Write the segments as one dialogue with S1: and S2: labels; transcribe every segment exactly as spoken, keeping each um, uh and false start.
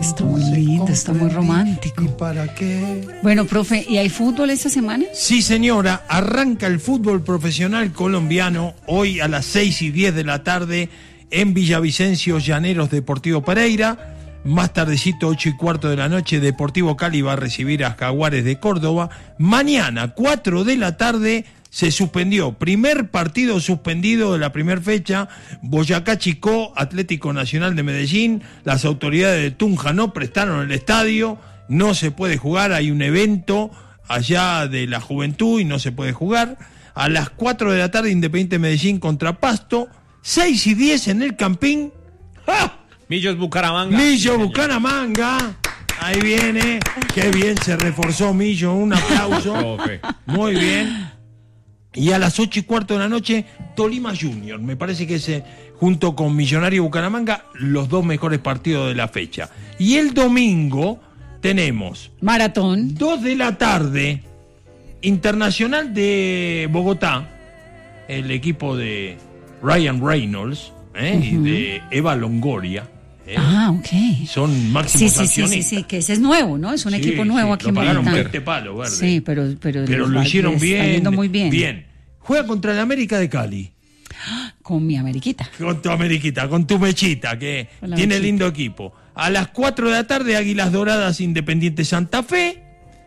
S1: Está muy lindo, está muy romántico.
S2: ¿Y para qué?
S1: Bueno, profe, ¿y hay fútbol esta semana?
S2: Sí, señora, arranca el fútbol profesional colombiano hoy a las seis y diez de la tarde en Villavicencio, Llaneros Deportivo Pereira. Más tardecito, ocho y cuarto de la noche, Deportivo Cali va a recibir a Jaguares de Córdoba. Mañana, cuatro de la tarde, se suspendió. Primer partido suspendido de la primera fecha, Boyacá Chicó, Atlético Nacional de Medellín. Las autoridades de Tunja no prestaron el estadio, no se puede jugar, hay un evento allá de la juventud y no se puede jugar. A las cuatro de la tarde, Independiente Medellín contra Pasto. seis y diez en el Campín. ¡Ja!
S3: Millos Bucaramanga.
S2: Millo Bucaramanga. Ahí viene. Qué bien se reforzó Millo. Un aplauso. Muy bien. Y a las ocho y cuarto de la noche, Tolima Junior. Me parece que ese, junto con Millonario Bucaramanga, los dos mejores partidos de la fecha. Y el domingo tenemos
S1: Maratón.
S2: Dos de la tarde, Internacional de Bogotá, el equipo de Ryan Reynolds, ¿eh? Uh-huh. Y de Eva Longoria. ¿eh?
S1: Ah, ok.
S2: Son máximos
S1: sí, sí,
S2: accionistas.
S1: Sí, sí, sí, que ese es nuevo, ¿no? Es un sí, equipo nuevo
S2: sí,
S1: aquí en Bogotá.
S2: Lo pagaron veinte palos, verde.
S1: Sí, pero... Pero,
S2: pero lo hicieron bien.
S1: Está yendo muy bien.
S2: Bien. Juega contra el América de Cali.
S1: Con mi Ameriquita.
S2: Con tu Ameriquita, con tu Mechita, que tiene mechita. Lindo equipo. A las cuatro de la tarde, Águilas Doradas, Independiente Santa Fe.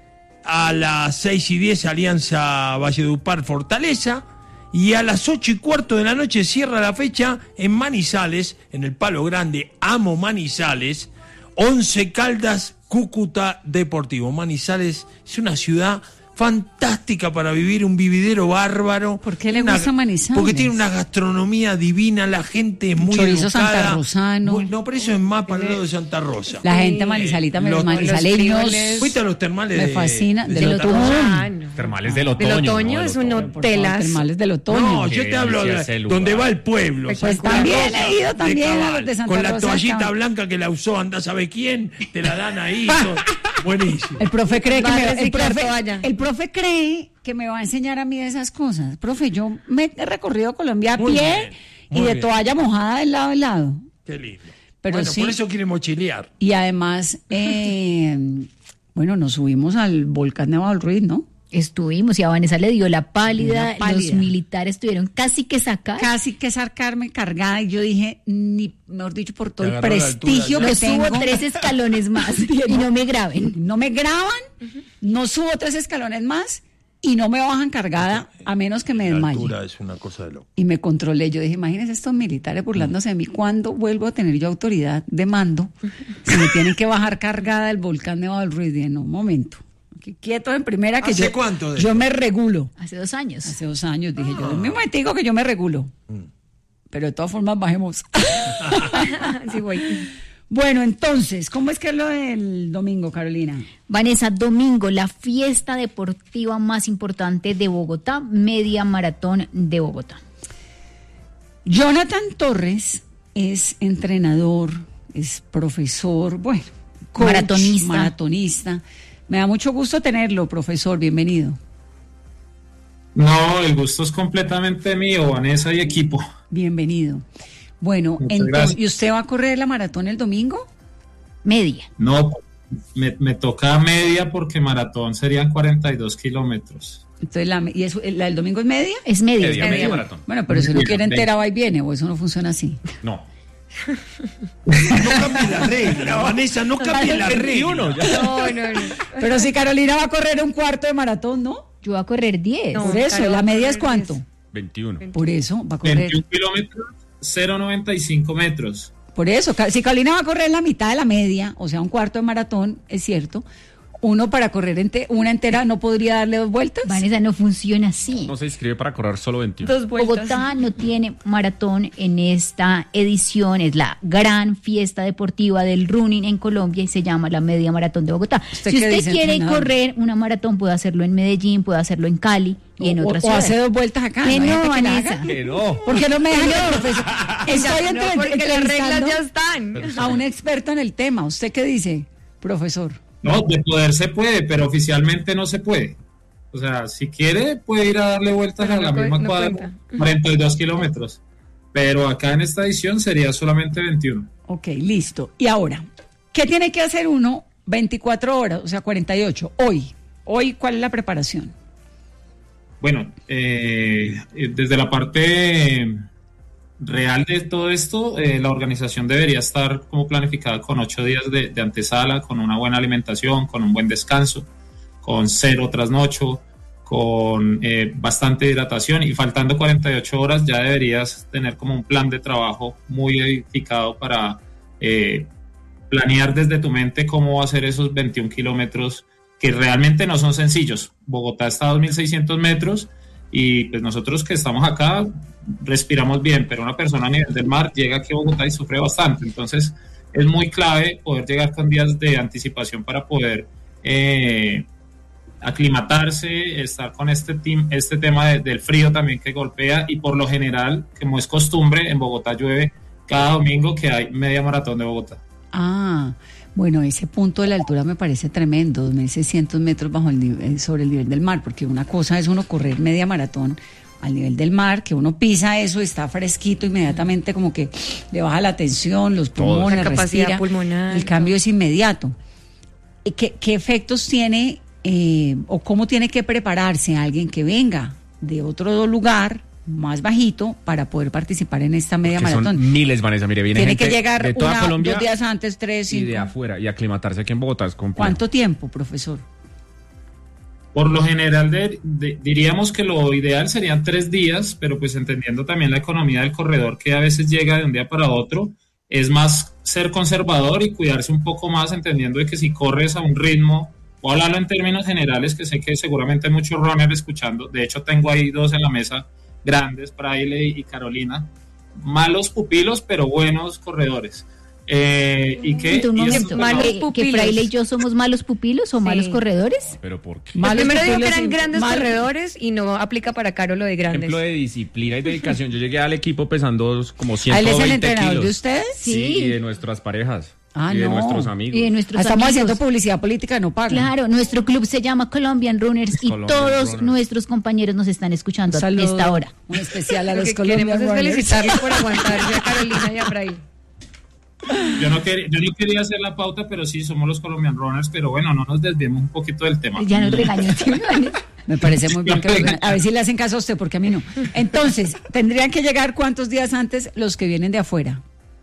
S2: A las seis y diez, Alianza Valledupar, Fortaleza. Y a las ocho y cuarto de la noche cierra la fecha en Manizales, en el Palo Grande. Amo Manizales. Once Caldas, Cúcuta Deportivo. Manizales es una ciudad fantástica para vivir, un vividero bárbaro.
S1: ¿Por qué le gusta una, Manizales?
S2: Porque tiene una gastronomía divina, la gente es muy
S1: Chorizo
S2: educada.
S1: Santa Rosano.
S2: Muy, no, pero eso es más para el lado de Santa Rosa.
S1: La gente manizalita, eh, los manizaleños.
S2: Fuiste a los termales
S1: me
S2: de
S1: fascina,
S2: de,
S1: del
S2: de
S1: otoño.
S3: Termales del otoño.
S4: Del otoño
S3: no,
S4: es un hotelas.
S1: Termales del otoño.
S2: No, yo te hablo de donde va el pueblo.
S1: Pues, pues también he ido también a los de Santa
S2: Con la
S1: Rosa
S2: toallita blanca que la usó, anda sabe quién, te la dan ahí. Buenísimo.
S1: El profe cree que me, el profe,
S4: toalla.
S1: el profe cree que me va a enseñar a mí de esas cosas. Profe, yo me he recorrido Colombia a
S2: muy
S1: pie
S2: bien,
S1: y de
S2: bien.
S1: toalla mojada de lado a lado.
S2: Qué lindo.
S1: Pero
S2: bueno,
S1: sí,
S2: por eso quiere mochilear.
S1: Y además, eh, bueno, nos subimos al volcán Nevado del Ruiz, ¿no?
S5: Estuvimos y a Vanessa le dio la pálida,
S1: pálida,
S5: los militares tuvieron casi que sacar.
S1: Casi que sacarme cargada y yo dije, ni, mejor dicho, por todo el prestigio que
S5: no
S1: tengo.
S5: subo tres escalones más y no me graben.
S1: No me graban, uh-huh. No subo tres escalones más y no me bajan cargada a menos que me desmaye.
S2: La altura es una cosa de loco.
S1: Y me controlé, yo dije, imagínense estos militares burlándose de mí, ¿cuándo vuelvo a tener yo autoridad de mando? Si me tienen que bajar cargada del volcán Nevado del Ruiz. Dije, no, un momento. Quieto en primera que
S2: ¿Hace
S1: yo,
S2: cuánto de
S1: yo
S2: eso?
S1: me regulo.
S5: Hace dos años.
S1: Hace dos años, dije ah. yo. Un momentico que yo me regulo. Mm. Pero de todas formas, bajemos.
S4: Sí, voy.
S1: Bueno, entonces, ¿cómo es que es lo del domingo, Carolina?
S5: Vanessa, domingo, la fiesta deportiva más importante de Bogotá, Media Maratón de Bogotá.
S1: Jonathan Torres es entrenador, es profesor, bueno, coach,
S5: maratonista.
S1: maratonista. Me da mucho gusto tenerlo, profesor, bienvenido.
S6: No, el gusto es completamente mío, Vanessa y equipo.
S1: Bienvenido. Bueno, entonces, ¿y usted va a correr la maratón el domingo?
S5: Media.
S6: No, me, me toca media porque maratón serían cuarenta y dos kilómetros.
S1: Entonces, la, ¿y eso, la del domingo es media?
S5: Es media.
S3: Media,
S5: es
S3: media maratón.
S1: Bueno, pero si uno quiere entera va y viene, o eso no funciona así.
S3: No.
S2: No cambie la regla, no. Vanessa, no cambie la regla.
S4: No, no, no.
S1: Pero si Carolina va a correr un cuarto de maratón, ¿no?
S5: Yo voy a correr diez.
S1: No, por eso, ¿la media es cuánto?
S3: veintiuno.
S1: Por eso, va a correr.
S6: veintiún kilómetros, cero coma noventa y cinco metros.
S1: Por eso, si Carolina va a correr la mitad de la media, o sea, un cuarto de maratón, es cierto, uno para correr ente, una entera no podría darle dos vueltas.
S5: Vanessa, no funciona así.
S3: No se inscribe para correr solo veintiuno.
S4: Dos vueltas.
S5: Bogotá no tiene maratón en esta edición, es la gran fiesta deportiva del running en Colombia y se llama la Media Maratón de Bogotá.
S1: ¿Usted
S5: si usted
S1: dice,
S5: quiere
S1: entrenador?
S5: correr una maratón, puede hacerlo en Medellín, puede hacerlo en Cali y en
S1: o,
S5: otras
S1: o
S5: ciudades.
S1: hace dos vueltas acá.
S5: Que no,
S1: no
S5: Vanessa.
S3: Que no.
S1: ¿Por qué no me dejan el profesor? Estoy
S4: no,
S1: entre,
S4: porque las reglas
S1: entrevistando
S4: ya están.
S1: a un experto en el tema. ¿Usted qué dice, profesor?
S6: No, de poder se puede, pero oficialmente no se puede. O sea, si quiere, puede ir a darle vueltas
S4: Pero
S6: a la
S4: no
S6: misma
S4: no
S6: cuadra,
S4: cuenta.
S6: cuarenta y dos kilómetros. Pero acá en esta edición sería solamente veintiuno.
S1: Ok, listo. Y ahora, ¿Qué tiene que hacer uno veinticuatro horas, o sea, cuarenta y ocho, hoy? Hoy, ¿cuál es la preparación?
S6: Bueno, eh, desde la parte real de todo esto, eh, la organización debería estar como planificada con ocho días de, de antesala, con una buena alimentación, con un buen descanso, con cero trasnocho, con eh, bastante hidratación, y faltando cuarenta y ocho horas ya deberías tener como un plan de trabajo muy edificado para eh, planear desde tu mente cómo hacer esos veintiún kilómetros que realmente no son sencillos. Bogotá está a dos mil seiscientos metros y pues nosotros que estamos acá respiramos bien, pero una persona a nivel del mar llega aquí a Bogotá y sufre bastante. Entonces es muy clave poder llegar con días de anticipación para poder eh, aclimatarse, estar con este, team, este tema de, del frío también que golpea, y por lo general, como es costumbre, en Bogotá llueve cada domingo que hay media maratón de Bogotá.
S1: Ah, bueno, ese punto de la altura me parece tremendo, dos mil seiscientos metros bajo el nivel, sobre el nivel del mar, porque una cosa es uno correr media maratón al nivel del mar, que uno pisa eso, está fresquito, inmediatamente como que le baja la tensión, los pulmones,
S4: la capacidad
S1: respira,
S4: pulmonar,
S1: el cambio es inmediato. ¿Qué, qué efectos tiene eh, o cómo tiene que prepararse alguien que venga de otro lugar más bajito para poder participar en esta media
S3: Que
S1: maratón?
S3: son miles, Vanessa, mire, viene
S1: Tiene
S3: gente
S1: que llegar
S3: de toda
S1: una,
S3: Colombia
S1: dos días antes, tres,
S3: y
S1: cinco.
S3: de afuera, y aclimatarse aquí en Bogotá es complejo.
S1: ¿Cuánto tiempo, profesor?
S6: Por lo general de, de, diríamos que lo ideal serían tres días, pero pues entendiendo también la economía del corredor, que a veces llega de un día para otro, es más ser conservador y cuidarse un poco más, entendiendo de que si corres a un ritmo, voy a hablarlo en términos generales, que sé que seguramente hay muchos runners escuchando, de hecho tengo ahí dos en la mesa grandes, Fraile y Carolina, malos pupilos pero buenos corredores. Eh, y que,
S5: Un
S6: y
S5: momento,
S6: eso,
S4: malos
S5: que- que
S4: pupilos.
S5: Fraile y yo somos malos pupilos o
S4: Sí.
S5: malos corredores.
S3: Pero ¿por qué?
S4: Pues
S1: Malos
S4: primero dijo que
S1: pupilos
S4: eran
S1: y-
S4: grandes
S1: mal-
S4: corredores y no aplica para Caro lo de grandes.
S3: Ejemplo de disciplina y dedicación. Yo llegué al equipo pesando como
S1: ¿Ah,
S3: ciento
S1: él
S3: veinte
S1: es el entrenador
S3: kilos.
S1: de ustedes?
S3: Sí,
S5: Sí.
S3: y de nuestras parejas.
S1: Ah,
S3: y de
S1: no.
S3: nuestros amigos.
S5: Y de nuestros
S1: Estamos
S5: amigos.
S1: haciendo publicidad política, no pagan.
S5: Claro, nuestro club se llama Colombian Runners y
S3: Colombian
S5: todos
S3: Runners.
S5: nuestros compañeros nos están escuchando
S1: Un
S5: a
S1: saludo,
S5: esta hora.
S1: un especial a
S4: Lo
S1: los
S4: que queremos
S1: Colombian
S4: es
S1: Runners.
S4: felicitarlos por aguantarse a Carolina y a Fraile.
S6: Yo no, quería, yo no quería hacer la pauta, pero sí, somos los Colombian Runners, pero bueno, no nos desviemos un poquito del tema.
S5: Ya nos regañó.
S1: Me parece muy bien que lo digan. A ver si le hacen caso a usted, porque a mí no. Entonces, ¿tendrían que llegar cuántos días antes los que vienen de afuera?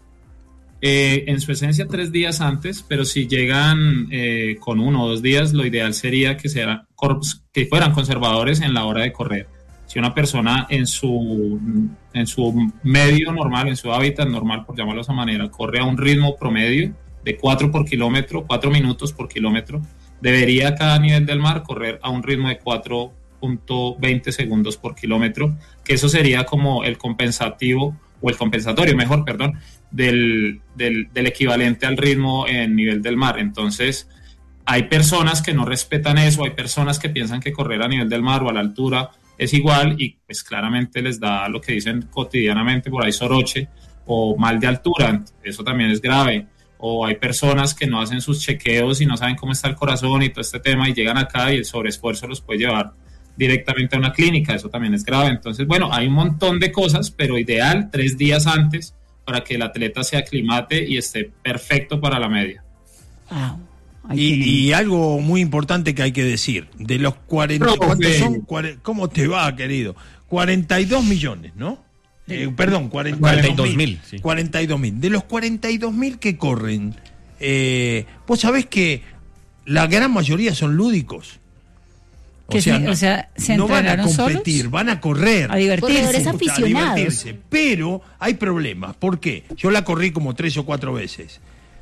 S6: Eh, en su esencia tres días antes, pero si llegan eh, con uno o dos días, lo ideal sería que, sea, que fueran conservadores en la hora de correr. Si una persona en su, en su medio normal, en su hábitat normal, por llamarlo de esa manera, corre a un ritmo promedio de cuatro por kilómetro, cuatro minutos por kilómetro, debería a cada nivel del mar correr a un ritmo de cuatro punto veinte segundos por kilómetro, que eso sería como el compensativo, o el compensatorio, mejor, perdón, del, del, del equivalente al ritmo en nivel del mar. Entonces, hay personas que no respetan eso, hay personas que piensan que correr a nivel del mar o a la altura es igual y pues claramente les da lo que dicen cotidianamente por ahí soroche o mal de altura, eso también es grave. O hay personas que no hacen sus chequeos y no saben cómo está el corazón y todo este tema y llegan acá y el sobreesfuerzo los puede llevar directamente a una clínica, eso también es grave. Entonces, bueno, hay un montón de cosas, pero ideal tres días antes para que el atleta se aclimate y esté perfecto para la media.
S1: Ah, ahí tienen.
S2: Y, y algo muy importante que hay que decir, de los cuarenta,
S6: Profe.
S2: ¿cuántos son? Cuare- ¿Cómo te va, querido? cuarenta y dos millones, ¿no? Eh, perdón, cuarenta
S3: cuarenta y dos mil, sí.
S2: cuarenta y dos mil. De los cuarenta y dos mil que corren, eh, vos sabés que la gran mayoría son lúdicos. O
S1: Que
S2: sea,
S1: sí,
S2: no,
S1: o sea, ¿se
S2: no van a
S1: entrenaron
S2: competir,
S1: solos?
S2: van a correr.
S1: A divertirse.
S5: Corredores
S2: A
S5: aficionados.
S2: divertirse. Pero hay problemas. ¿Por qué? Yo la corrí como tres o cuatro veces.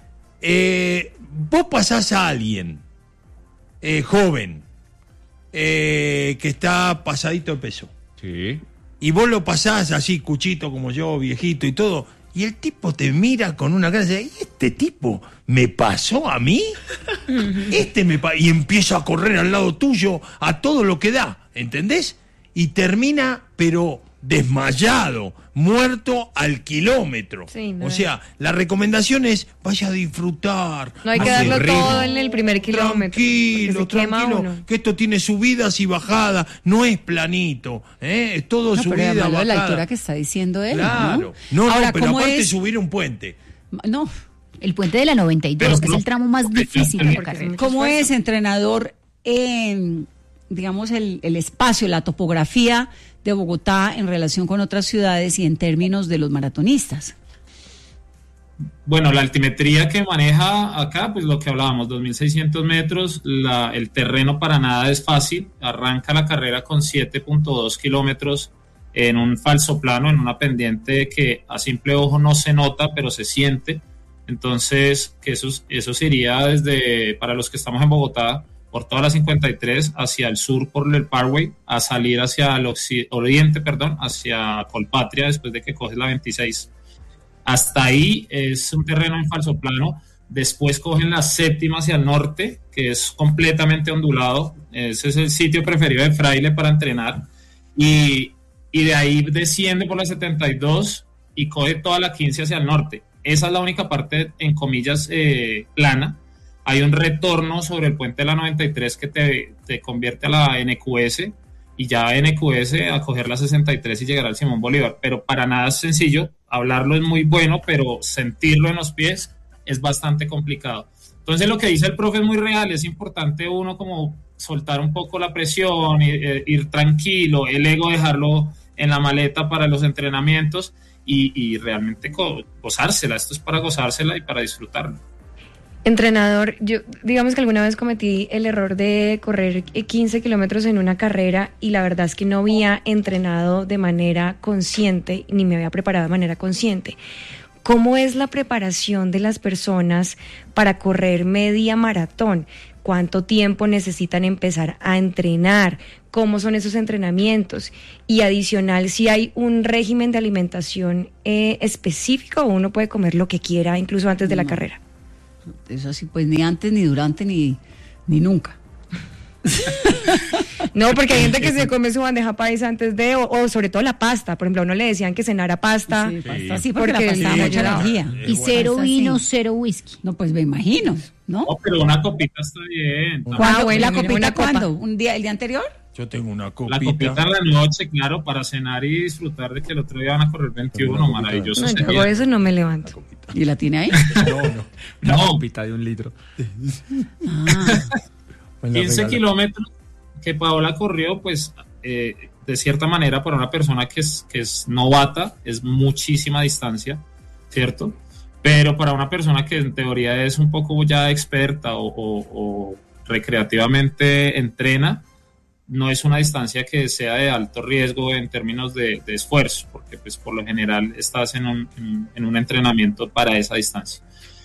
S2: Eh, vos pasás a alguien eh, joven eh, que está pasadito de peso
S3: Sí.
S2: y vos lo pasás así, cuchito como yo, viejito y todo, y el tipo te mira con una cara y dice, ¿y este tipo me pasó a mí? Este me pa-", y empieza a correr al lado tuyo a todo lo que da, ¿entendés? Y termina, pero desmayado, muerto al kilómetro.
S4: Sí, no
S2: o
S4: es.
S2: sea, la recomendación es vaya a disfrutar.
S4: No hay que
S2: a
S4: darlo
S2: su
S4: todo
S2: ritmo.
S4: en el primer kilómetro.
S2: Tranquilo,
S4: porque se quema
S2: tranquilo,
S4: uno.
S2: que esto tiene subidas y bajadas, no es planito, ¿eh? Es todo
S1: No, pero
S2: subida,
S1: además lo de la
S2: bajada.
S1: altura que está diciendo él,
S2: Claro.
S1: ¿no?
S2: No,
S1: Ahora,
S2: no, pero
S1: ¿cómo
S2: aparte
S1: es?
S2: subir un puente.
S1: No,
S5: El puente de la noventa y dos,
S6: Pero
S5: que es
S6: no-
S5: el tramo más difícil de la
S4: Porque
S5: carrera.
S4: es
S1: ¿Cómo
S4: esfuerzo.
S1: es, entrenador, eh, digamos, el, el espacio, la topografía de Bogotá en relación con otras ciudades y en términos de los maratonistas?
S6: Bueno, la altimetría que maneja acá, pues lo que hablábamos, dos mil seiscientos metros, la, el terreno para nada es fácil, arranca la carrera con siete punto dos kilómetros en un falso plano, en una pendiente que a simple ojo no se nota, pero se siente, entonces que eso, eso sería desde, para los que estamos en Bogotá, por toda la cincuenta y tres hacia el sur por el Parkway, a salir hacia el occ- oriente, perdón, hacia Colpatria después de que coges la veintiséis. Hasta ahí es un terreno en falso plano. Después cogen la séptima hacia el norte, que es completamente ondulado. Ese es el sitio preferido de Fraile para entrenar. Y, y de ahí desciende por la setenta y dos y coge toda la quince hacia el norte. Esa es la única parte, en comillas, eh, plana. Hay un retorno sobre el puente de la noventa y tres que te, te convierte a la N Q S, y ya N Q S a coger la sesenta y tres y llegar al Simón Bolívar, pero para nada es sencillo. Hablarlo es muy bueno, pero sentirlo en los pies es bastante complicado. Entonces lo que dice el profe es muy real, es importante uno como soltar un poco la presión, ir, ir tranquilo, el ego dejarlo en la maleta para los entrenamientos y, y realmente go- gozársela. Esto es para gozársela y para disfrutarlo.
S4: Entrenador, yo digamos que alguna vez cometí el error de correr quince kilómetros en una carrera y la verdad es que no había entrenado de manera consciente ni me había preparado de manera consciente. ¿Cómo es la preparación de las personas para correr media maratón? ¿Cuánto tiempo necesitan empezar a entrenar? ¿Cómo son esos entrenamientos? Y adicional, si hay un régimen de alimentación eh, específico o uno puede comer lo que quiera incluso antes de la
S1: No.
S4: carrera.
S1: Eso sí, pues ni antes, ni durante, ni, ni nunca.
S4: No, porque hay gente que se come su bandeja paisa antes de, o, o sobre todo la pasta. Por ejemplo, a uno le decían que cenara pasta.
S1: Sí, pasta, sí, porque,
S4: Porque
S1: la pasta da
S4: sí,
S1: mucha
S4: ayudaba.
S1: energía.
S5: Y cero
S1: Pasta,
S5: vino,
S1: sí.
S5: cero whisky.
S1: No, pues me imagino, ¿no?
S6: No, pero una copita está bien.
S1: ¿Cuándo?
S4: Ah, bueno,
S1: ¿La
S4: mire,
S1: copita
S4: una copa.
S1: cuándo? ¿Un día, el día anterior?
S2: Yo tengo una
S6: La
S2: copita.
S6: copita en la noche, claro, para cenar y disfrutar de que el otro día van a correr veintiuno,
S2: Una copita.
S6: maravilloso
S4: No, yo
S6: sería.
S4: hago eso no me levanto.
S1: ¿Y la tiene ahí?
S2: No, no.
S3: Una
S6: No.
S3: copita de un litro.
S1: Ah,
S2: Me la
S6: quince
S2: regala.
S6: kilómetros que Paola corrió, pues eh, de cierta manera para una persona que es, que es novata es muchísima distancia, ¿cierto? Pero para una persona que en teoría es un poco ya experta o, o- o recreativamente entrena, no es una distancia que sea de alto riesgo en términos de, de esfuerzo, porque pues por lo general estás en un, en, en un entrenamiento para esa distancia.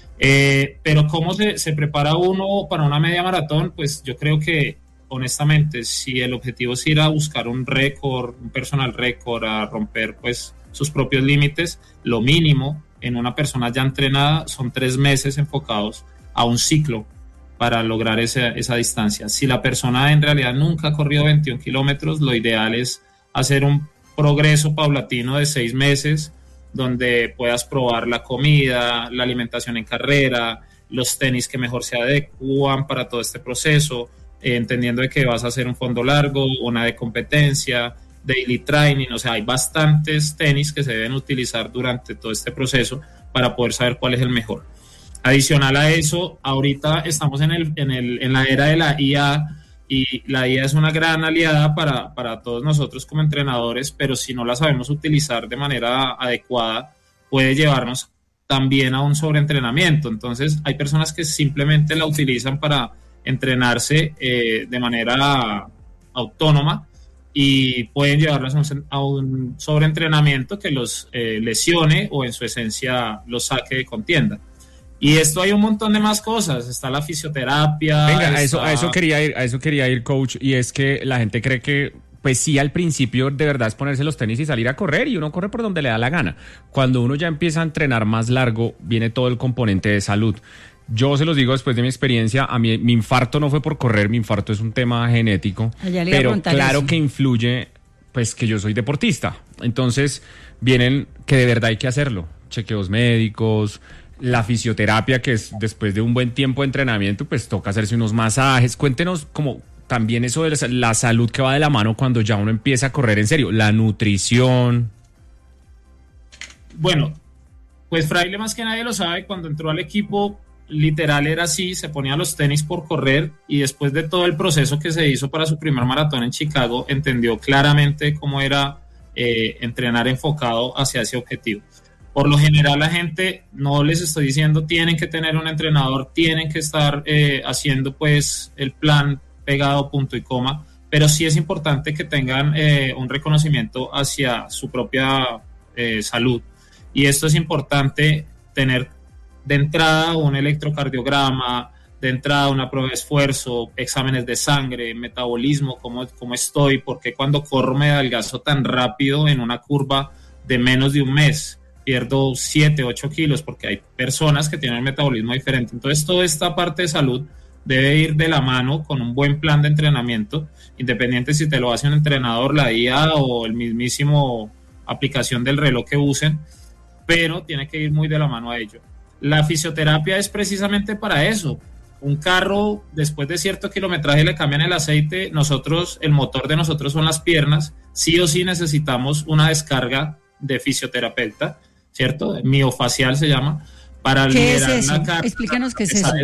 S6: Eh, pero ¿cómo se, se prepara uno para una media maratón? Pues yo creo que honestamente, si el objetivo es ir a buscar un récord, un personal récord, a romper pues sus propios límites, lo mínimo en una persona ya entrenada son tres meses enfocados a un ciclo para lograr esa, esa distancia. Si la persona en realidad nunca ha corrido veintiún kilómetros, lo ideal es hacer un progreso paulatino de seis meses donde puedas probar la comida, la alimentación en carrera, los tenis que mejor se adecuan para todo este proceso, eh, entendiendo de que vas a hacer un fondo largo, una de competencia, daily training, o sea, hay bastantes tenis que se deben utilizar durante todo este proceso para poder saber cuál es el mejor. Adicional a eso, ahorita estamos en, el, en, el, en la era de la I A y la I A es una gran aliada para, para todos nosotros como entrenadores, pero si no la sabemos utilizar de manera adecuada, puede llevarnos también a un sobreentrenamiento. Entonces, hay personas que simplemente la utilizan para entrenarse eh, de manera autónoma y pueden llevarlos a un, a un sobreentrenamiento que los eh, lesione o en su esencia los saque de contienda. Y esto hay un montón de más cosas, está la fisioterapia.
S3: Venga, a
S6: está...
S3: eso, a eso quería ir, a eso quería ir, coach, y es que la gente cree que, pues sí, al principio de verdad es ponerse los tenis y salir a correr, y uno corre por donde le da la gana. Cuando uno ya empieza a entrenar más largo, viene todo el componente de salud. Yo se los digo después de mi experiencia, a mí mi infarto no fue por correr, mi infarto es un tema genético,
S1: Ya le iba a
S3: pero
S1: preguntar
S3: claro
S1: eso.
S3: que influye, pues que yo soy deportista. Entonces vienen que de verdad hay que hacerlo, chequeos médicos, la fisioterapia, que es después de un buen tiempo de entrenamiento, pues toca hacerse unos masajes. Cuéntenos como también eso de la, la salud que va de la mano cuando ya uno empieza a correr en serio, la nutrición.
S6: Bueno, Pues Fraile más que nadie lo sabe, cuando entró al equipo literal era así, se ponía los tenis por correr y después de todo el proceso que se hizo para su primer maratón en Chicago, entendió claramente cómo era eh, entrenar enfocado hacia ese objetivo. Por lo general la gente, no les estoy diciendo tienen que tener un entrenador, tienen que estar eh, haciendo pues el plan pegado punto y coma, pero sí es importante que tengan eh, un reconocimiento hacia su propia eh, salud. Y esto es importante tener de entrada un electrocardiograma, de entrada una prueba de esfuerzo, exámenes de sangre, metabolismo, cómo, cómo estoy, porque cuando corro me adelgazo tan rápido en una curva de menos de un mes, pierdo siete, ocho kilos, porque hay personas que tienen un metabolismo diferente. Entonces toda esta parte de salud debe ir de la mano con un buen plan de entrenamiento, independiente si te lo hace un entrenador, la I A o el mismísimo aplicación del reloj que usen, pero tiene que ir muy de la mano a ello. La fisioterapia es precisamente para eso. Un carro, después de cierto kilometraje le cambian el aceite, nosotros, el motor de nosotros son las piernas, sí o sí necesitamos una descarga de fisioterapeuta, ¿cierto? Miofacial se llama, para
S1: ¿Qué
S6: liberar
S1: es eso?
S6: la carga.
S1: Explícanos qué es eso.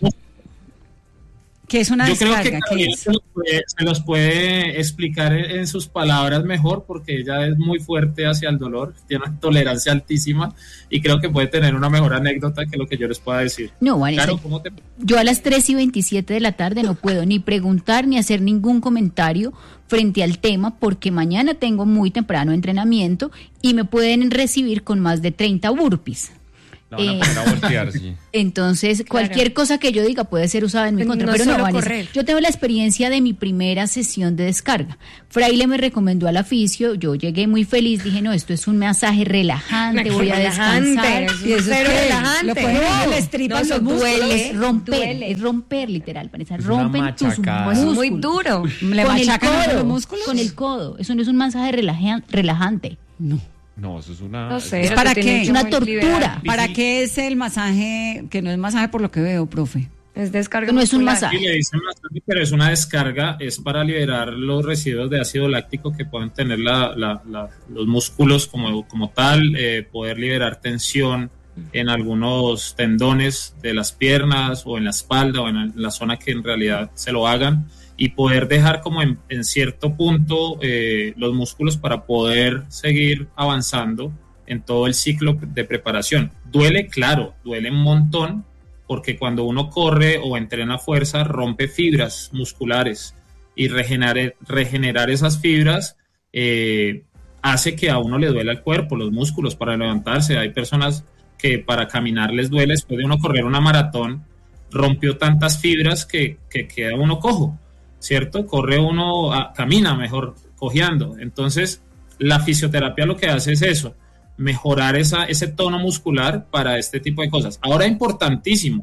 S1: ¿Qué es una
S6: Yo
S1: descarga?
S6: creo que Carolina se los, puede, se los puede explicar en, en sus palabras mejor, porque ella es muy fuerte hacia el dolor, tiene una tolerancia altísima y creo que puede tener una mejor anécdota que lo que yo les pueda decir.
S5: No, Vanessa,
S6: Claro, ¿cómo te...
S5: yo a las tres y veintisiete de la tarde no puedo ni preguntar ni hacer ningún comentario frente al tema, porque mañana tengo muy temprano entrenamiento y me pueden recibir con más de treinta burpees.
S3: La van a poner a voltear, sí.
S5: Entonces,
S4: Claro.
S5: cualquier cosa que yo diga puede ser usada en mi contra,
S4: No
S5: pero no,
S4: solo
S5: Vanessa,
S4: correr.
S5: yo tengo la experiencia de mi primera sesión de descarga. Fraile me recomendó al oficio, yo llegué muy feliz, dije, no, esto es un masaje relajante, voy a descansar.
S4: Relajante, eso es cero
S1: qué?
S4: relajante.
S1: Lo ponen en las tripas,
S4: No,
S1: los músculos.
S4: duele.
S5: Es romper,
S4: duele.
S5: es romper literal, Vanessa,
S3: Es una
S5: rompen tus
S3: machacada.
S4: Es
S5: músculos.
S4: muy duro.
S1: ¿Le
S5: Con el
S1: machacan
S5: codo,
S1: los músculos?
S5: con el codo, eso no es un masaje relaja- relajante.
S1: No.
S3: No, eso es una...
S4: No sé.
S1: ¿Es
S4: pero
S1: para
S4: te tienen
S1: qué?
S4: que
S5: Una
S4: liberar.
S5: tortura.
S1: ¿Para qué es el masaje, que no es masaje por lo que veo, profe?
S4: Es descarga
S5: No es un
S4: muscular.
S5: masaje.
S6: Sí, le dicen masaje, pero es una descarga, es para liberar los residuos de ácido láctico que pueden tener la, la, la, los músculos como, como tal, eh, poder liberar tensión en algunos tendones de las piernas o en la espalda o en la zona que en realidad se lo hagan, y poder dejar como en, en cierto punto eh, los músculos para poder seguir avanzando en todo el ciclo de preparación. Duele, claro, duele un montón, porque cuando uno corre o entrena fuerza rompe fibras musculares, y regenerar, regenerar esas fibras eh, hace que a uno le duela el cuerpo, los músculos para levantarse. Hay personas que para caminar les duele, después de uno correr una maratón rompió tantas fibras que, que queda uno cojo, ¿cierto? Corre uno, a, camina mejor cojeando. Entonces la fisioterapia lo que hace es eso, mejorar esa, ese tono muscular para este tipo de cosas. Ahora, importantísimo,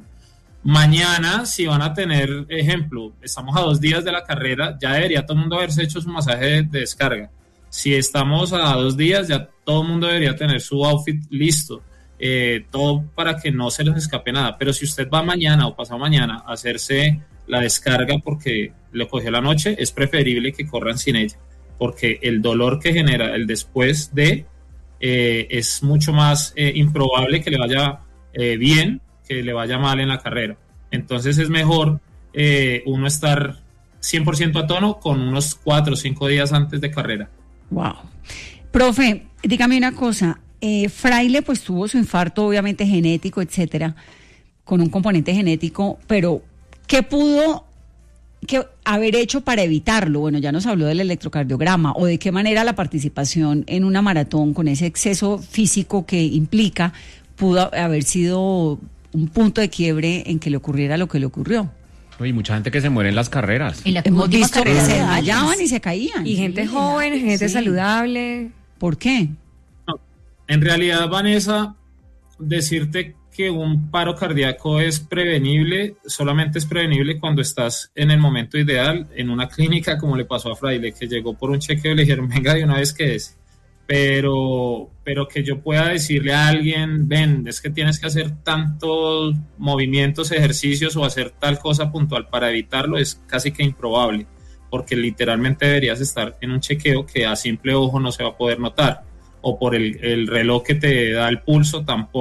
S6: mañana si van a tener, ejemplo, estamos a dos días de la carrera, ya debería todo el mundo haberse hecho su masaje de, de descarga. Si estamos a dos días, ya todo el mundo debería tener su outfit listo, eh, todo para que no se les escape nada. Pero si usted va mañana o pasado mañana a hacerse la descarga porque le cogió la noche, es preferible que corran sin ella, porque el dolor que genera el después de eh, es mucho más eh, improbable que le vaya eh, bien que le vaya mal en la carrera. Entonces es mejor eh, uno estar cien por ciento a tono con unos cuatro o cinco días antes de carrera.
S1: Wow. Profe, dígame una cosa, eh, Fraile pues tuvo su infarto obviamente genético, etcétera, con un componente genético, pero ¿qué pudo que haber hecho para evitarlo? Bueno, ya nos habló del electrocardiograma, o de qué manera la participación en una maratón con ese exceso físico que implica pudo haber sido un punto de quiebre en que le ocurriera lo que le ocurrió.
S3: Hay mucha gente que se muere en las carreras.
S5: En la
S1: Hemos
S5: última
S1: visto que
S5: carrera
S1: se
S5: de
S1: desmayaban
S5: Dallas.
S1: y se caían.
S4: Y gente
S1: Sí,
S4: joven, gente
S1: sí.
S4: saludable.
S1: ¿Por qué?
S6: No, en realidad, Vanessa, decirte que un paro cardíaco es prevenible, solamente es prevenible cuando estás en el momento ideal, en una clínica como le pasó a Fraile, que llegó por un chequeo y le dijeron, venga de una vez que es. Pero, pero que yo pueda decirle a alguien, ven, es que tienes que hacer tantos movimientos, ejercicios o hacer tal cosa puntual para evitarlo, es casi que improbable, porque literalmente deberías estar en un chequeo que a simple ojo no se va a poder notar, o por el, el reloj que te da el pulso tampoco.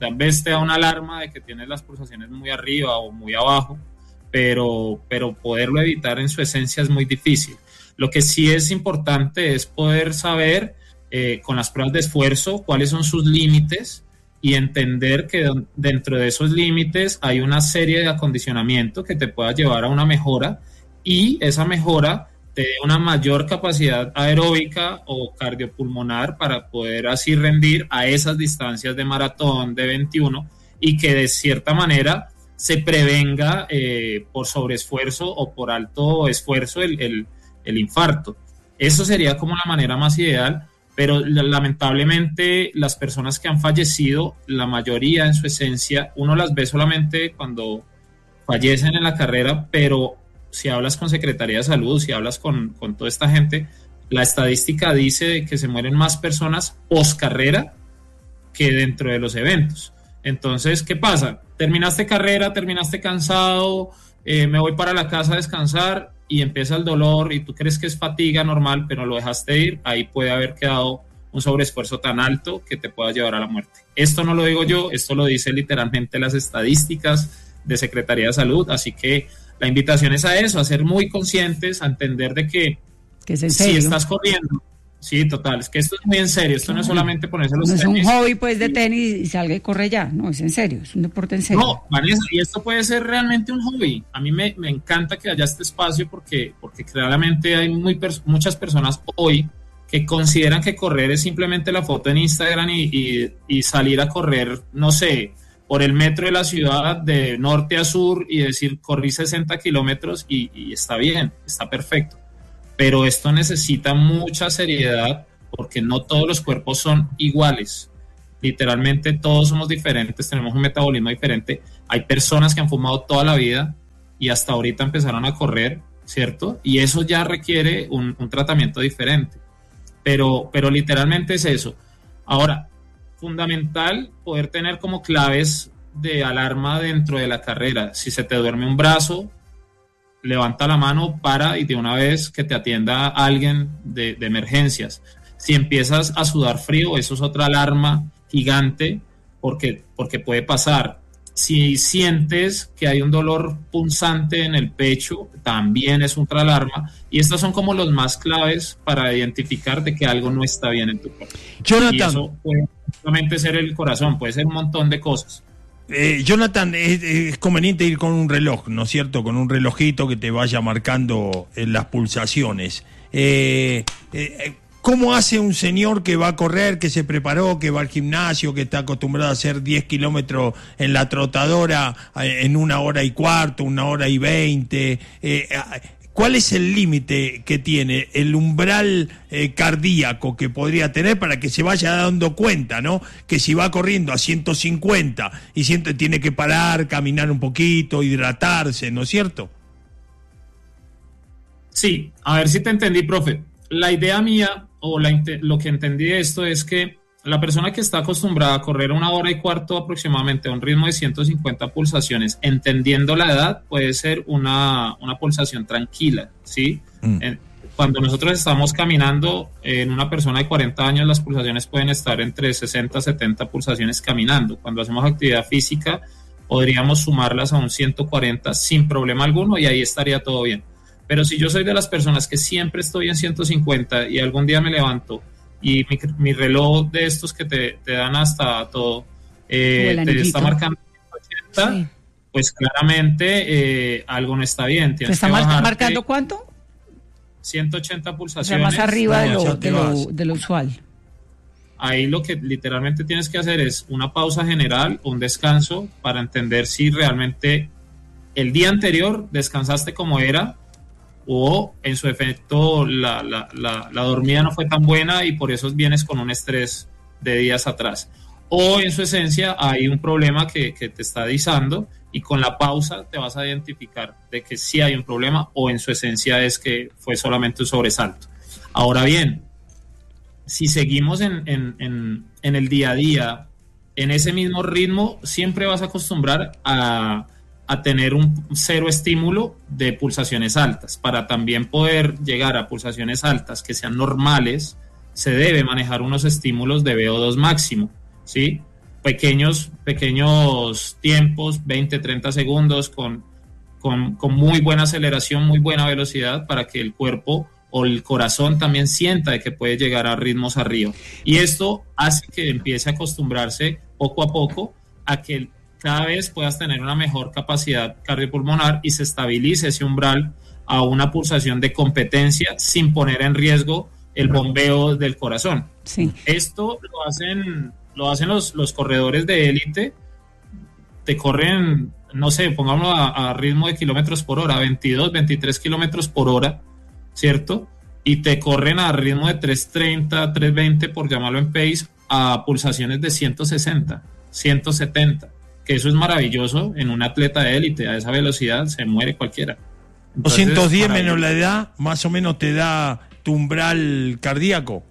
S6: tal vez te da una alarma de que tienes las pulsaciones muy arriba o muy abajo, pero, pero poderlo evitar en su esencia es muy difícil. Lo que sí es importante es poder saber eh, con las pruebas de esfuerzo cuáles son sus límites y entender que dentro de esos límites hay una serie de acondicionamiento que te pueda llevar a una mejora, y esa mejora te dé una mayor capacidad aeróbica o cardiopulmonar para poder así rendir a esas distancias de maratón, de veintiuno, y que de cierta manera se prevenga eh, por sobreesfuerzo o por alto esfuerzo el, el, el infarto. Eso sería como la manera más ideal, pero lamentablemente las personas que han fallecido, la mayoría en su esencia, uno las ve solamente cuando fallecen en la carrera, pero si hablas con Secretaría de Salud, si hablas con, con toda esta gente, la estadística dice que se mueren más personas post carrera que dentro de los eventos. Entonces, ¿qué pasa? Terminaste carrera, terminaste cansado, eh, me voy para la casa a descansar y empieza el dolor y tú crees que es fatiga normal, pero lo dejaste ir, ahí puede haber quedado un sobreesfuerzo tan alto que te pueda llevar a la muerte. Esto no lo digo yo, esto lo dice literalmente las estadísticas de Secretaría de Salud, así que la invitación es a eso, a ser muy conscientes, a entender de que,
S1: que es en serio.
S6: Si estás corriendo, sí, total, es que esto es muy en serio, esto no, no es solamente ponerse los
S1: no
S6: tenis.
S1: No es un hobby pues de tenis y salga y corre ya, no, es en serio, es un deporte en serio.
S6: No, Vanessa, y esto puede ser realmente un hobby. A mí me, me encanta que haya este espacio porque, porque claramente hay muy pers- muchas personas hoy que consideran que correr es simplemente la foto en Instagram y, y, y salir a correr, no sé, por el metro de la ciudad de norte a sur y decir corrí sesenta kilómetros y, y está bien, está perfecto. Pero esto necesita mucha seriedad porque no todos los cuerpos son iguales. Literalmente todos somos diferentes, tenemos un metabolismo diferente. Hay personas que han fumado toda la vida y hasta ahorita empezaron a correr, ¿cierto? Y eso ya requiere un, un tratamiento diferente. Pero, pero literalmente es eso. Ahora, fundamental poder tener como claves de alarma dentro de la carrera. Si se te duerme un brazo, levanta la mano, para y de una vez que te atienda alguien de, de emergencias. Si empiezas a sudar frío, eso es otra alarma gigante porque, porque puede pasar. Si sientes que hay un dolor punzante en el pecho, también es otra alarma. Y estas son como los más claves para identificar de que algo no está bien en tu cuerpo.
S2: Jonathan.
S6: Y eso puede solamente ser el corazón, puede ser un montón de cosas.
S2: Eh, Jonathan, es, es conveniente ir con un reloj, ¿no es cierto? Con un relojito que te vaya marcando eh, las pulsaciones. Eh, eh, ¿Cómo hace un señor que va a correr, que se preparó, que va al gimnasio, que está acostumbrado a hacer diez kilómetros en la trotadora eh, en una hora y cuarto, una hora y veinte? Eh, ¿Cuál es el límite que tiene, el umbral eh, cardíaco que podría tener para que se vaya dando cuenta, ¿no? Que si va corriendo a ciento cincuenta y ciento, tiene que parar, caminar un poquito, hidratarse, ¿no es cierto?
S6: Sí, a ver si te entendí, profe. La idea mía, o la, lo que entendí de esto es que la persona que está acostumbrada a correr una hora y cuarto aproximadamente a un ritmo de ciento cincuenta pulsaciones, entendiendo la edad, puede ser una, una pulsación tranquila, ¿sí? Mm. En, cuando nosotros estamos caminando, en una persona de cuarenta años las pulsaciones pueden estar entre sesenta a setenta pulsaciones caminando. Cuando hacemos actividad física podríamos sumarlas a un ciento cuarenta sin problema alguno y ahí estaría todo bien. Pero si yo soy de las personas que siempre estoy en ciento cincuenta y algún día me levanto y mi, mi reloj de estos que te, te dan hasta todo, eh, te está marcando ciento ochenta, sí. Pues claramente eh, algo no está bien.
S1: ¿Te está mar- marcando cuánto?
S6: ciento ochenta pulsaciones.
S1: O sea, más arriba no, de, lo, de, lo, de lo usual.
S6: Ahí lo que literalmente tienes que hacer es una pausa general, un descanso, para entender si realmente el día anterior descansaste como era, o en su efecto la, la, la, la dormida no fue tan buena y por eso vienes con un estrés de días atrás, o en su esencia hay un problema que, que te está disando y con la pausa te vas a identificar de que sí hay un problema o en su esencia es que fue solamente un sobresalto. Ahora bien, si seguimos en, en, en, en el día a día en ese mismo ritmo, siempre vas a acostumbrar a a tener un cero estímulo de pulsaciones altas. Para también poder llegar a pulsaciones altas que sean normales, se debe manejar unos estímulos de V O dos máximo, ¿sí? pequeños, pequeños tiempos, veinte, treinta segundos, con, con, con muy buena aceleración, muy buena velocidad, para que el cuerpo o el corazón también sienta de que puede llegar a ritmos arriba. Y esto hace que empiece a acostumbrarse poco a poco a que cada vez puedas tener una mejor capacidad cardiopulmonar y se estabilice ese umbral a una pulsación de competencia sin poner en riesgo el bombeo del corazón.
S1: Sí.
S6: Esto lo hacen, lo hacen los, los corredores de élite, te corren, no sé, pongámoslo a, a ritmo de kilómetros por hora, veintidós, veintitrés kilómetros por hora, ¿cierto? Y te corren a ritmo de trescientos treinta, trescientos veinte, por llamarlo en pace, a pulsaciones de ciento sesenta, ciento setenta, que eso es maravilloso en un atleta de élite. A esa velocidad se muere cualquiera. Entonces,
S2: doscientos diez menos la edad, más o menos te da tu umbral cardíaco.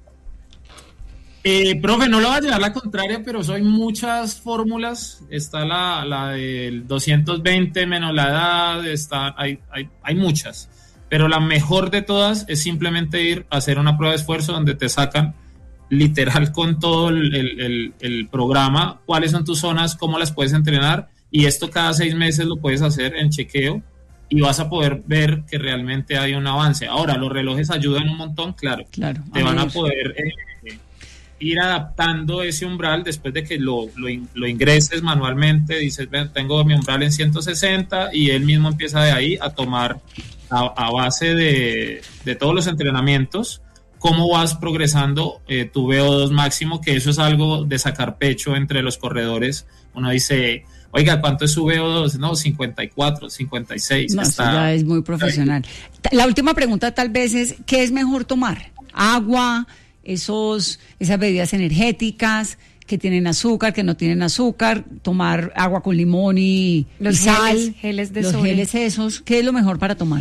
S6: Eh, profe, no lo va a llevar la contraria, pero son muchas fórmulas. Está la, la del doscientos veinte menos la edad, está, hay, hay, hay muchas. Pero la mejor de todas es simplemente ir a hacer una prueba de esfuerzo donde te sacan literal con todo el, el, el programa, cuáles son tus zonas, cómo las puedes entrenar, y esto cada seis meses lo puedes hacer en chequeo y vas a poder ver que realmente hay un avance. Ahora, los relojes ayudan un montón, claro.
S1: Claro.
S6: Te van a poder eh, ir adaptando ese umbral después de que lo, lo, lo ingreses manualmente. Dices, tengo mi umbral en ciento sesenta, y él mismo empieza de ahí a tomar a, a base de, de todos los entrenamientos cómo vas progresando eh, tu V O dos máximo, que eso es algo de sacar pecho entre los corredores. Uno dice, oiga, ¿cuánto es su V O dos? No, cincuenta y cuatro, cincuenta y seis.
S1: No,
S6: está...
S1: eso ya es muy profesional. La última pregunta tal vez es, ¿qué es mejor tomar? ¿Agua, esos, esas bebidas energéticas que tienen azúcar, que no tienen azúcar, tomar agua con limón y,
S4: los
S1: y sal,
S4: geles, geles de
S1: los
S4: sobre.
S1: geles esos? ¿Qué es lo mejor para tomar?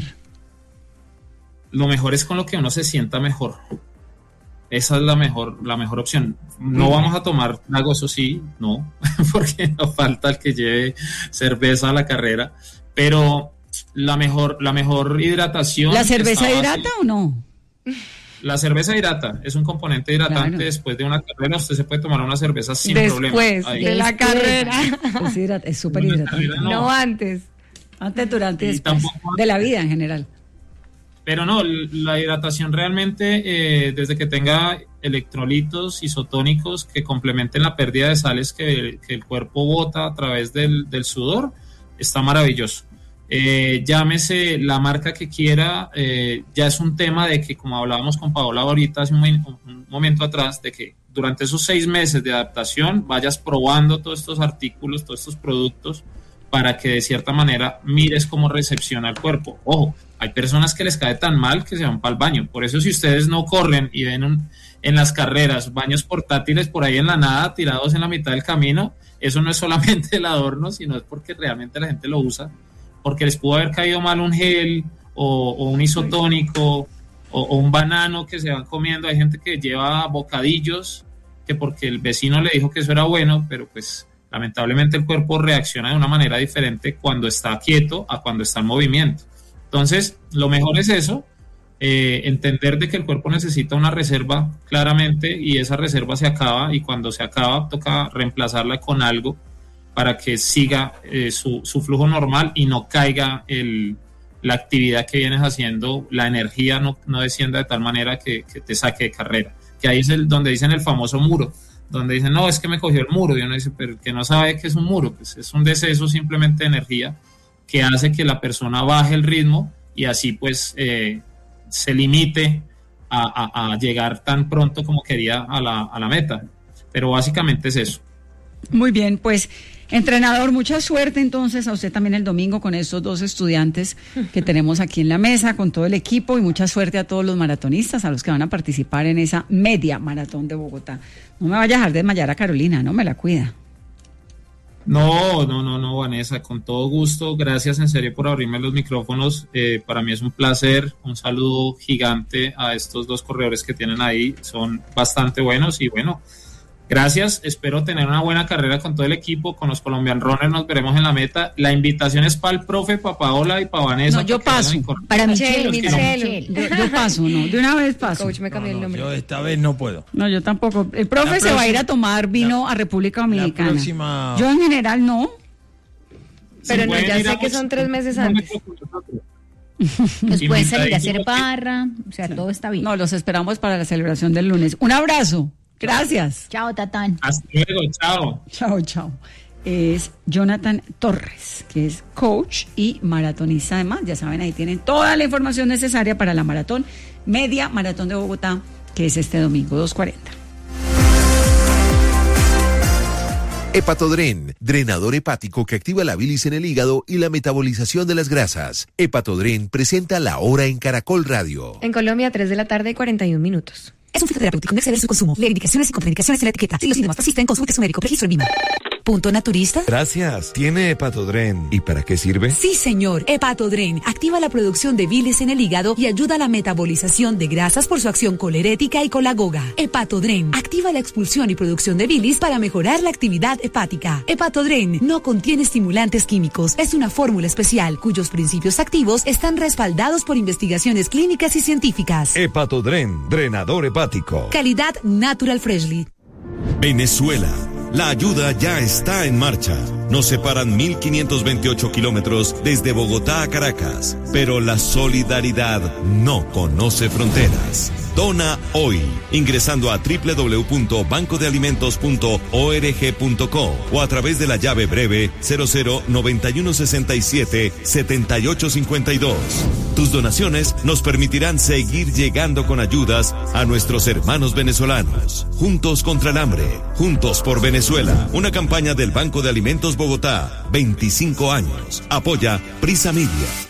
S6: Lo mejor es con lo que uno se sienta mejor. Esa es la mejor, la mejor opción. No vamos a tomar algo, eso sí, no, porque no falta el que lleve cerveza a la carrera, pero la mejor, la mejor hidratación.
S1: ¿La cerveza hidrata o no?
S6: La cerveza hidrata, es un componente hidratante. Claro. Después de una carrera usted se puede tomar una cerveza sin
S4: Después
S6: problema.
S4: Después de la carrera.
S1: Es, hidrata, es súper hidratante.
S4: No. no antes.
S1: Antes, durante y después. De la vida en general.
S6: Pero no, la hidratación realmente, eh, desde que tenga electrolitos isotónicos que complementen la pérdida de sales que, que el cuerpo bota a través del, del sudor, está maravilloso. Eh, llámese la marca que quiera, eh, ya es un tema de que, como hablábamos con Paola ahorita hace un, un momento atrás, de que durante esos seis meses de adaptación vayas probando todos estos artículos, todos estos productos, para que de cierta manera mires cómo recepciona el cuerpo. Ojo, hay personas que les cae tan mal que se van para el baño. Por eso, si ustedes no corren y ven un, en las carreras baños portátiles por ahí en la nada, tirados en la mitad del camino, eso no es solamente el adorno, sino es porque realmente la gente lo usa, porque les pudo haber caído mal un gel o, o un isotónico o, o un banano que se van comiendo. Hay gente que lleva bocadillos que porque el vecino le dijo que eso era bueno, pero pues lamentablemente el cuerpo reacciona de una manera diferente cuando está quieto a cuando está en movimiento. Entonces, lo mejor es eso, eh, entender de que el cuerpo necesita una reserva claramente, y esa reserva se acaba, y cuando se acaba toca reemplazarla con algo para que siga eh, su, su flujo normal y no caiga el, la actividad que vienes haciendo, la energía no, no descienda de tal manera que, que te saque de carrera. Que ahí es el, donde dicen el famoso muro, donde dicen, no, es que me cogió el muro, y uno dice, pero que no sabe que es un muro, pues es un deceso simplemente de energía que hace que la persona baje el ritmo y así pues eh, se limite a, a, a llegar tan pronto como quería a la, a la meta. Pero básicamente es eso.
S1: Muy bien, pues entrenador, mucha suerte entonces a usted también el domingo con estos dos estudiantes que tenemos aquí en la mesa, con todo el equipo, y mucha suerte a todos los maratonistas, a los que van a participar en esa media maratón de Bogotá. No me vaya a dejar de desmayar a Carolina, ¿no? Me la cuida.
S6: No, no, no, no, Vanessa, con todo gusto. Gracias en serio por abrirme los micrófonos. Eh, para mí es un placer. Un saludo gigante a estos dos corredores que tienen ahí. Son bastante buenos y bueno, Gracias, espero tener una buena carrera con todo el equipo, con los Colombian Runners nos veremos en la meta. La invitación es para el profe, para Paola y para Vanessa.
S1: No, yo paso.
S5: Para
S4: Michelle,
S5: Michelle.
S4: Michelle.
S1: Yo, yo paso, no, de una vez paso.
S4: Coach me cambió
S2: No,
S4: el
S2: no,
S4: nombre.
S2: yo esta vez no puedo.
S1: No, yo tampoco. El profe
S2: La
S1: se va a ir
S2: próxima-
S1: a tomar vino
S2: la-
S1: a República Dominicana.
S2: próxima-
S1: Yo en general no.
S4: Pero
S6: Si
S4: no,
S6: pueden
S4: ya
S6: ir a
S4: sé que son
S6: Boston,
S4: tres meses antes.
S5: Nos pueden salir a hacer
S6: Invitadísimos.
S5: barra, o sea, todo está bien.
S1: No, los esperamos para la celebración del lunes. Un abrazo. Gracias.
S5: Chao, Tatán.
S6: Hasta luego, chao.
S1: Chao, chao. Es Jonathan Torres, que es coach y maratonista además. Ya saben, ahí tienen toda la información necesaria para la maratón, media maratón de Bogotá, que es este domingo, dos cuarenta.
S7: Hepatodren, drenador hepático que activa la bilis en el hígado y la metabolización de las grasas. Hepatodren presenta La Hora en Caracol Radio.
S4: En Colombia, tres de la tarde, cuarenta y un minutos.
S8: Es un fitoterapéutico, no exceder su consumo. Leer indicaciones y contraindicaciones en la etiqueta. Si los síntomas persisten, consulte su médico. Registro en Vima. Punto naturista.
S9: Gracias. ¿Tiene Hepatodren? ¿Y para qué sirve?
S8: Sí, señor. Hepatodren activa la producción de bilis en el hígado y ayuda a la metabolización de grasas por su acción colerética y colagoga. Hepatodren activa la expulsión y producción de bilis para mejorar la actividad hepática. Hepatodren no contiene estimulantes químicos. Es una fórmula especial cuyos principios activos están respaldados por investigaciones clínicas y científicas.
S9: Hepatodren, drenador hepático.
S8: Calidad Natural Freshly.
S10: Venezuela. La ayuda ya está en marcha. Nos separan mil quinientos veintiocho kilómetros desde Bogotá a Caracas, pero la solidaridad no conoce fronteras. Dona hoy, ingresando a doble u doble u doble u punto banco de alimentos punto org punto co o a través de la llave breve cero cero noventa y uno sesenta y siete setenta y ocho cincuenta y dos. Tus donaciones nos permitirán seguir llegando con ayudas a nuestros hermanos venezolanos. Juntos contra el hambre, juntos por Venezuela. Una campaña del Banco de Alimentos Bogotá, veinticinco años. Apoya Prisa Media.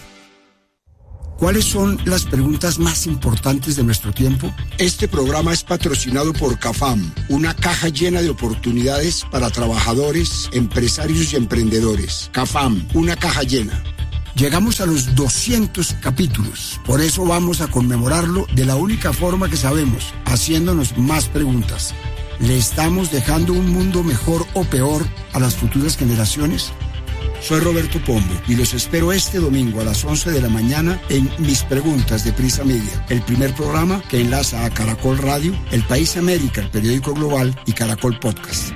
S11: ¿Cuáles son las preguntas más importantes de nuestro tiempo? Este programa es patrocinado por CAFAM, una caja llena de oportunidades para trabajadores, empresarios y emprendedores. CAFAM, una caja llena. Llegamos a los doscientos capítulos, por eso vamos a conmemorarlo de la única forma que sabemos, haciéndonos más preguntas. ¿Le estamos dejando un mundo mejor o peor a las futuras generaciones? Soy Roberto Pombo y los espero este domingo a las once de la mañana en Mis Preguntas de Prisa Media, el primer programa que enlaza a Caracol Radio, El País América, el periódico global y Caracol Podcast.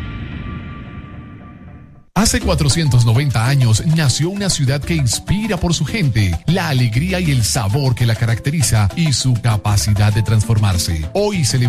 S12: Hace cuatrocientos noventa años nació una ciudad que inspira por su gente, la alegría y el sabor que la caracteriza y su capacidad de transformarse. Hoy celebramos